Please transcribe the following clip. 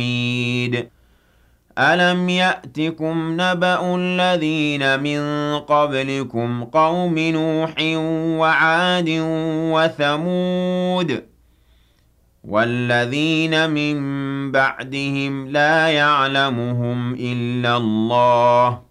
أَلَمْ يَأْتِكُمْ نَبَأُ الَّذِينَ مِن قَبْلِكُمْ قَوْمِ نُوحٍ وَعَادٍ وَثَمُودَ وَالَّذِينَ مِن بَعْدِهِمْ لَا يَعْلَمُهُمْ إِلَّا اللَّهُ